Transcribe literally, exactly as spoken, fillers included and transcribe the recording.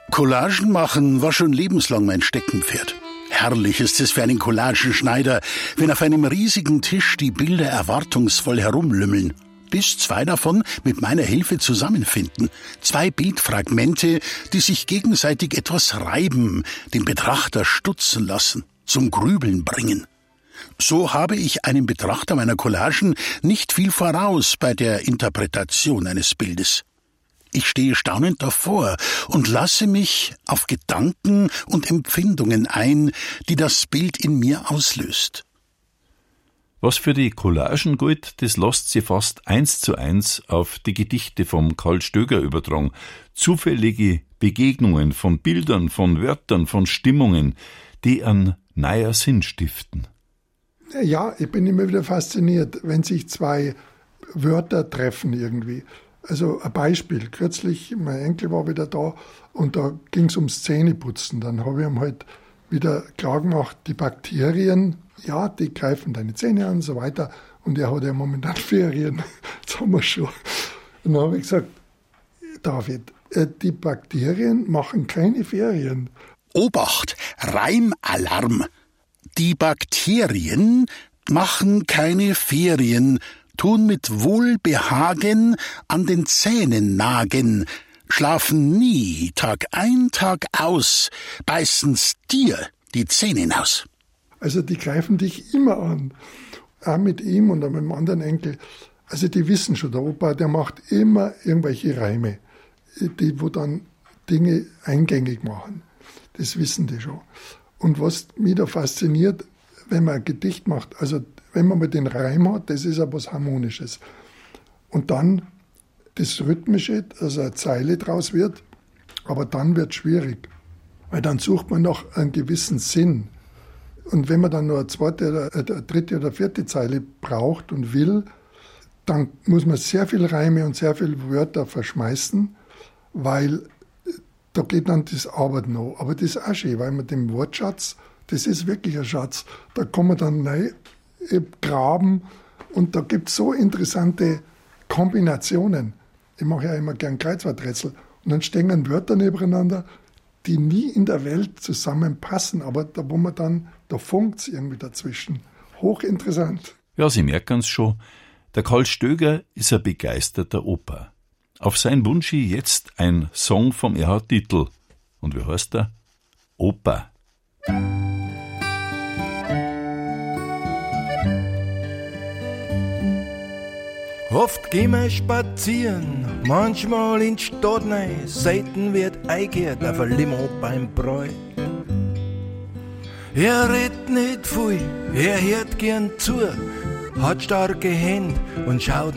Collagen machen war schon lebenslang mein Steckenpferd. Herrlich ist es für einen Collagenschneider, wenn auf einem riesigen Tisch die Bilder erwartungsvoll herumlümmeln, bis zwei davon mit meiner Hilfe zusammenfinden. Zwei Bildfragmente, die sich gegenseitig etwas reiben, den Betrachter stutzen lassen, zum Grübeln bringen. So habe ich einem Betrachter meiner Collagen nicht viel voraus bei der Interpretation eines Bildes. Ich stehe staunend davor und lasse mich auf Gedanken und Empfindungen ein, die das Bild in mir auslöst. Was für die Collagen gilt, das lässt sie fast eins zu eins auf die Gedichte vom Karl Stöger übertragen. Zufällige Begegnungen von Bildern, von Wörtern, von Stimmungen, die einen neuen Sinn stiften. Ja, ich bin immer wieder fasziniert, wenn sich zwei Wörter treffen irgendwie. Also ein Beispiel, kürzlich, mein Enkel war wieder da und da ging es ums Zähneputzen. Dann habe ich ihm halt wieder klar gemacht, die Bakterien, ja, die greifen deine Zähne an und so weiter. Und er hat ja momentan Ferien, das haben wir schon. Und dann habe ich gesagt, David, die Bakterien machen keine Ferien. Obacht, Reimalarm. Die Bakterien machen keine Ferien, tun mit Wohlbehagen an den Zähnen nagen, schlafen nie, Tag ein, Tag aus, beißen's dir die Zähne hinaus. Also die greifen dich immer an, auch mit ihm und auch mit dem anderen Enkel. Also die wissen schon, der Opa, der macht immer irgendwelche Reime, die wo dann Dinge eingängig machen. Das wissen die schon. Und was mich da fasziniert, wenn man ein Gedicht macht, also wenn man mal den Reim hat, das ist ja was Harmonisches. Und dann das Rhythmische, also eine Zeile draus wird, aber dann wird es schwierig, weil dann sucht man noch einen gewissen Sinn. Und wenn man dann noch eine zweite, oder eine dritte oder vierte Zeile braucht und will, dann muss man sehr viel Reime und sehr viele Wörter verschmeißen, weil da geht dann das Arbeit noch. Aber das ist auch schön, weil man den Wortschatz, das ist wirklich ein Schatz, da kann man dann neu graben und da gibt es so interessante Kombinationen. Ich mache ja immer gern Kreuzworträtsel und dann stehen Wörter nebeneinander, die nie in der Welt zusammenpassen, aber da wo man dann, da funkt es irgendwie dazwischen. Hochinteressant. Ja, Sie merken es schon, der Karl Stöger ist ein begeisterter Opa. Auf sein Wunsch jetzt ein Song vom Erhard Dietl. Und wie heißt er? Opa. Oft gehen wir spazieren, manchmal in die Stadt rein, selten wird eingehört auf ein Limo beim Bräu. Er redet nicht viel, er hört gern zu, hat starke Hände und schaut